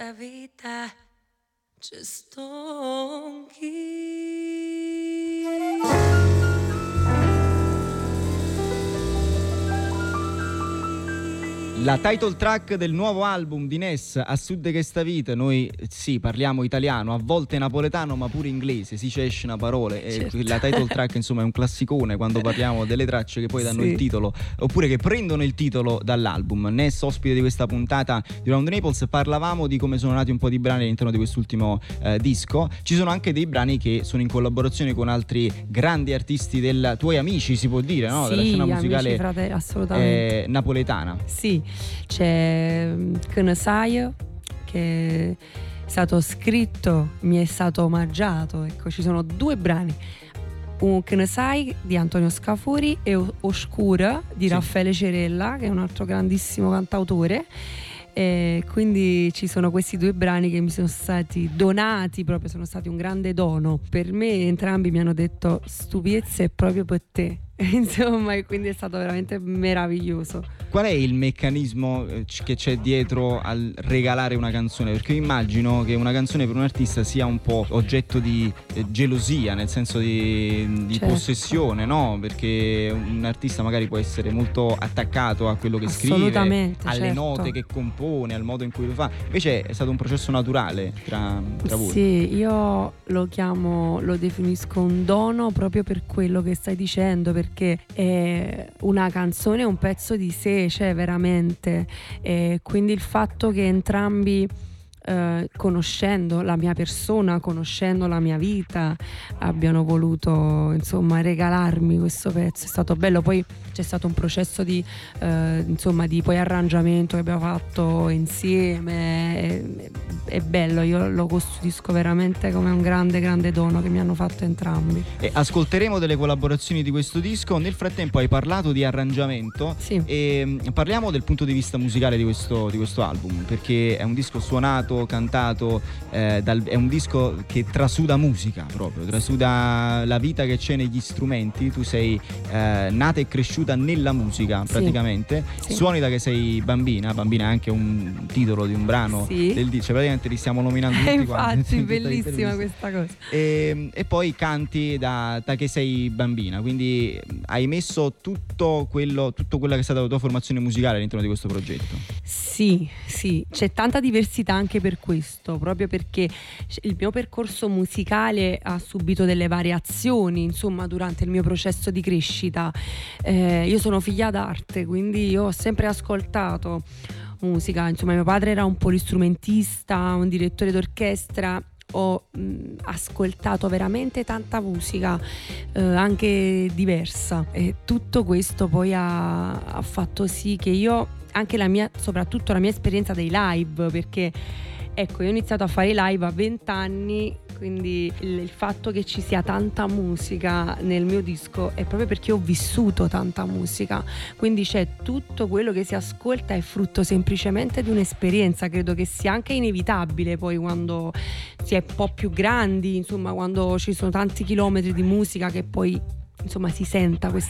a vita ci stonchi. La title track del nuovo album di Ness, A Sud che sta vita. Noi sì, parliamo italiano, a volte napoletano, ma pure inglese, si ci esce una parola. Certo. La title track insomma è un classicone quando parliamo delle tracce che poi danno il titolo, oppure che prendono il titolo dall'album. Ness, ospite di questa puntata di Round Naples. Parlavamo di come sono nati un po' di brani all'interno di quest'ultimo disco. Ci sono anche dei brani che sono in collaborazione con altri grandi artisti tuoi amici, si può dire, no? Sì, della scena musicale amici, fratelli, assolutamente. napoletana. Sì, c'è Knesai che è stato scritto, mi è stato omaggiato, ecco, ci sono due brani, un Knesai di Antonio Scafuri e Oscura di Raffaele Cerella, che è un altro grandissimo cantautore. E quindi ci sono questi due brani che mi sono stati donati, proprio sono stati un grande dono per me. Entrambi mi hanno detto Stupiezza è proprio per te. Insomma, e quindi è stato veramente meraviglioso. Qual è il meccanismo che c'è dietro al regalare una canzone? Perché io immagino che una canzone per un artista sia un po' oggetto di gelosia, nel senso di Certo. possessione, no? Perché un artista magari può essere molto attaccato a quello che scrive, Assolutamente, alle certo. note che compone, al modo in cui lo fa. Invece è stato un processo naturale tra voi. Sì, io lo definisco un dono proprio per quello che stai dicendo, perché è una canzone, un pezzo di sé, cioè veramente. E quindi il fatto che entrambi, conoscendo la mia persona, conoscendo la mia vita, abbiano voluto insomma regalarmi questo pezzo, è stato bello. Poi c'è stato un processo di insomma di poi arrangiamento che abbiamo fatto insieme, è bello, io lo custodisco veramente come un grande dono che mi hanno fatto entrambi. E ascolteremo delle collaborazioni di questo disco. Nel frattempo hai parlato di arrangiamento, Sì. e parliamo del punto di vista musicale di questo album, perché è un disco suonato, cantato, è un disco che trasuda musica, proprio trasuda la vita che c'è negli strumenti. Tu sei nata e cresciuta nella musica praticamente. Sì. Suoni da che sei bambina è anche un titolo di un brano del disco, cioè praticamente li stiamo nominando tutti quanti. Infatti, bellissima questa cosa. E poi canti da che sei bambina, quindi hai messo tutto quello che è stata la tua formazione musicale all'interno di questo progetto. Sì, c'è tanta diversità anche per questo, proprio perché il mio percorso musicale ha subito delle variazioni, insomma, durante il mio processo di crescita. Io sono figlia d'arte, quindi io ho sempre ascoltato musica, insomma, mio padre era un polistrumentista, un direttore d'orchestra. Ho ascoltato veramente tanta musica, anche diversa, e tutto questo poi ha fatto sì che io anche soprattutto la mia esperienza dei live, perché ecco, io ho iniziato a fare i live a 20 anni, quindi il fatto che ci sia tanta musica nel mio disco è proprio perché ho vissuto tanta musica, quindi c'è tutto quello che si ascolta è frutto semplicemente di un'esperienza. Credo che sia anche inevitabile poi quando si è un po' più grandi, insomma, quando ci sono tanti chilometri di musica, che poi insomma si senta questa